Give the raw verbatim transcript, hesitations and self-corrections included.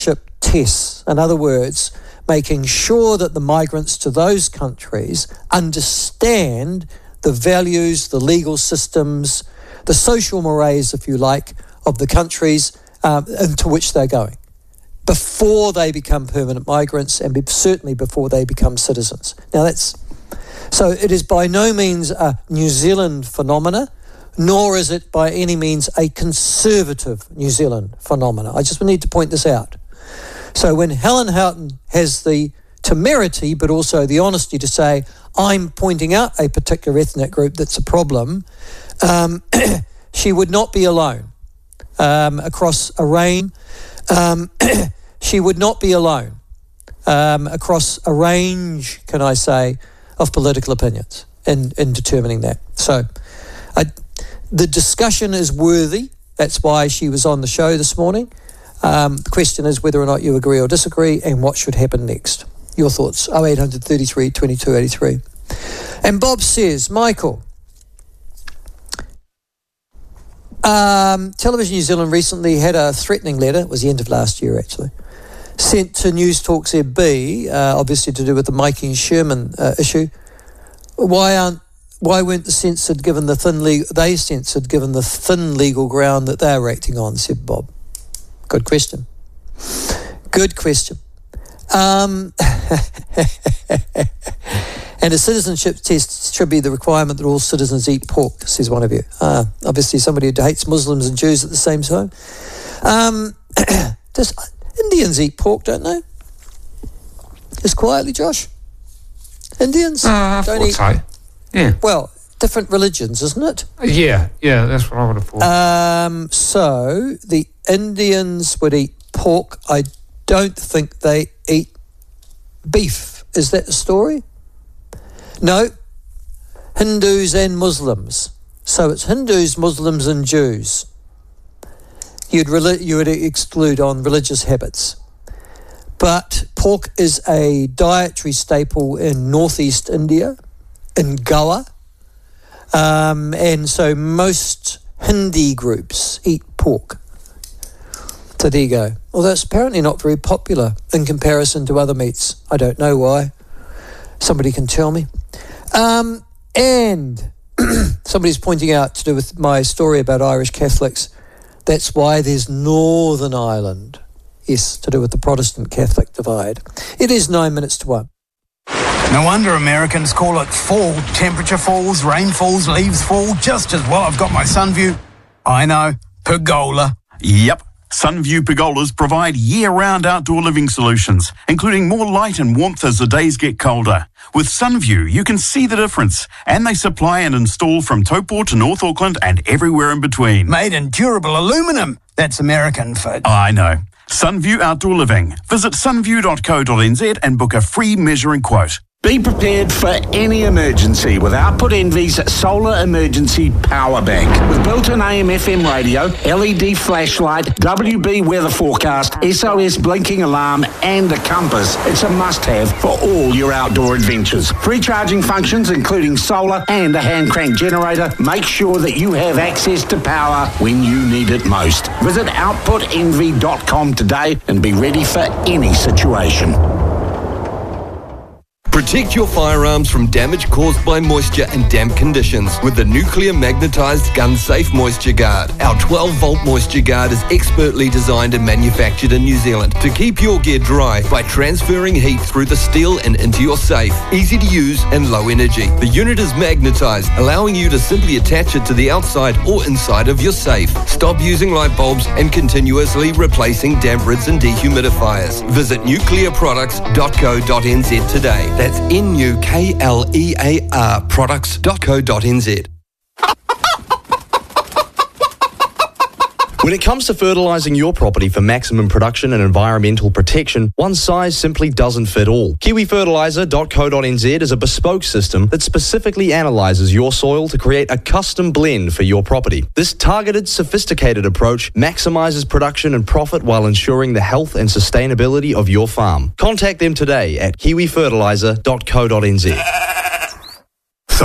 tests. In other words, making sure that the migrants to those countries understand the values, the legal systems, the social mores, if you like, of the countries um, into which they're going before they become permanent migrants, and be, certainly before they become citizens. Now that's, so it is by no means a New Zealand phenomena, nor is it by any means a conservative New Zealand phenomena. I just need to point this out. So when Helen Houghton has the temerity, but also the honesty to say, I'm pointing out a particular ethnic group that's a problem, um, she would not be alone um, across a range. Um, she would not be alone um, across a range, can I say, of political opinions in, in determining that. So I, the discussion is worthy. That's why she was on the show this morning. Um, the question is whether or not you agree or disagree and what should happen next. Your thoughts, oh eight hundred thirty-three twenty-two eighty-three. And Bob says, Michael, um, Television New Zealand recently had a threatening letter, it was the end of last year actually, sent to News Talk Z B, uh, obviously to do with the Mikey and Sherman uh, issue. Why aren't Why weren't the censored given the thin le- they censored given the thin legal ground that they were acting on, said Bob. Good question. Good question. Um, and a citizenship test should be the requirement that all citizens eat pork, says one of you. Uh, obviously somebody who hates Muslims and Jews at the same time. Um, does Indians eat pork, don't they? Just quietly, Josh. Indians uh, don't eat. So. Yeah. Well, different religions, isn't it? Yeah, yeah, that's what I would have thought. Um, so the Indians would eat pork. I don't think they eat beef. Is that the story? No. Hindus and Muslims. So it's Hindus, Muslims and Jews. You'd rel- you would exclude on religious habits. But pork is a dietary staple in northeast India, in Goa. Um, and so most Hindi groups eat pork. So there you go. Although it's apparently not very popular in comparison to other meats. I don't know why. Somebody can tell me. Um, and somebody's pointing out to do with my story about Irish Catholics. That's why there's Northern Ireland. Yes, to do with the Protestant Catholic divide. It is nine minutes to one. No wonder Americans call it fall. Temperature falls, rain falls, leaves fall, just as well I've got my Sunview. I know, pergola. Yep. Sunview pergolas provide year-round outdoor living solutions, including more light and warmth as the days get colder. With Sunview, you can see the difference, and they supply and install from Taupo to North Auckland and everywhere in between. Made in durable aluminum. That's American for... I know. Sunview Outdoor Living. Visit sunview dot co dot n z and book a free measuring quote. Be prepared for any emergency with Output Envy's Solar Emergency Power Bank. With built-in A M F M radio, L E D flashlight, W B weather forecast, S O S blinking alarm and a compass, it's a must-have for all your outdoor adventures. Free charging functions including solar and a hand crank generator. Make sure that you have access to power when you need it most. Visit output envy dot com today and be ready for any situation. Protect your firearms from damage caused by moisture and damp conditions with the nuclear magnetized gun safe Moisture Guard. Our twelve volt Moisture Guard is expertly designed and manufactured in New Zealand to keep your gear dry by transferring heat through the steel and into your safe. Easy to use and low energy. The unit is magnetized, allowing you to simply attach it to the outside or inside of your safe. Stop using light bulbs and continuously replacing damp rids and dehumidifiers. Visit nuclear products dot co dot n z today. That's N U K L E A R products dot co dot n z. When it comes to fertilising your property for maximum production and environmental protection, one size simply doesn't fit all. kiwi fertiliser dot co dot n z is a bespoke system that specifically analyses your soil to create a custom blend for your property. This targeted, sophisticated approach maximises production and profit while ensuring the health and sustainability of your farm. Contact them today at kiwi fertiliser dot co dot n z.